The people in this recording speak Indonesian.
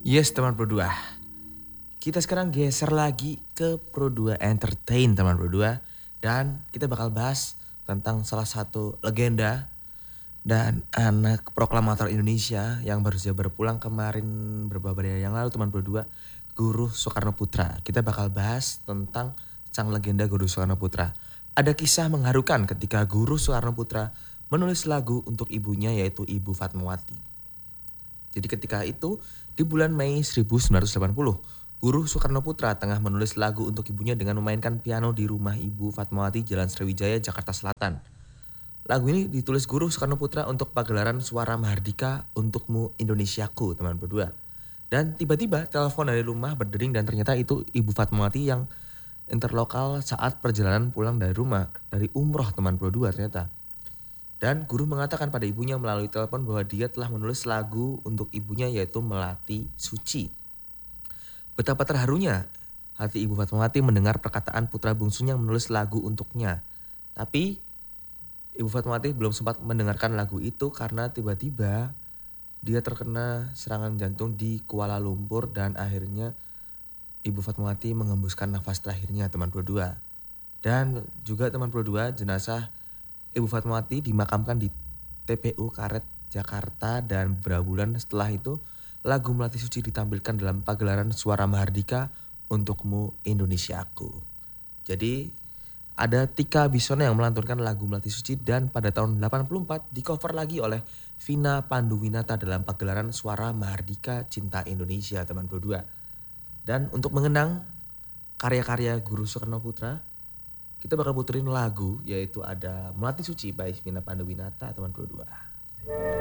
Yes teman Pro 2. Kita sekarang geser lagi ke Pro 2 Entertain teman Pro 2. Dan kita bakal bahas tentang salah satu legenda dan anak proklamator Indonesia yang baru saja berpulang kemarin beberapa hari yang lalu teman Pro 2, Guru Soekarno Putra. Kita bakal bahas tentang sang legenda Guru Soekarno Putra. Ada kisah mengharukan ketika Guru Soekarno Putra menulis lagu untuk ibunya yaitu Ibu Fatmawati. Jadi ketika itu di bulan Mei 1980, Guru Soekarno Putra tengah menulis lagu untuk ibunya dengan memainkan piano di rumah Ibu Fatmawati, Jalan Sriwijaya, Jakarta Selatan. Lagu ini ditulis Guru Soekarno Putra untuk pagelaran Suara Mahardika Untukmu Indonesiaku, teman berdua. Dan tiba-tiba telepon dari rumah berdering dan ternyata itu Ibu Fatmawati yang interlokal saat perjalanan pulang dari rumah, dari umroh teman berdua ternyata. Dan guru mengatakan pada ibunya melalui telepon bahwa dia telah menulis lagu untuk ibunya yaitu Melati Suci. Betapa terharunya hati Ibu Fatmawati mendengar perkataan putra bungsunya yang menulis lagu untuknya. Tapi Ibu Fatmawati belum sempat mendengarkan lagu itu karena tiba-tiba dia terkena serangan jantung di Kuala Lumpur dan akhirnya Ibu Fatmawati mengembuskan nafas terakhirnya teman Pro 2. Dan juga teman Pro 2, jenazah Ibu Fatmawati dimakamkan di TPU Karet, Jakarta dan beberapa bulan setelah itu lagu Melati Suci ditampilkan dalam pagelaran Suara Mahardika Untukmu Indonesiaku. Jadi ada Tika Bisona yang melantunkan lagu Melati Suci dan pada tahun 84 di cover lagi oleh Vina Panduwinata dalam pagelaran Suara Mahardika Cinta Indonesia teman Pro 2. Dan untuk mengenang karya-karya Guru Soekarno Putra, kita bakal puterin lagu yaitu ada Melati Suci by Vina Panduwinata teman Pro 2.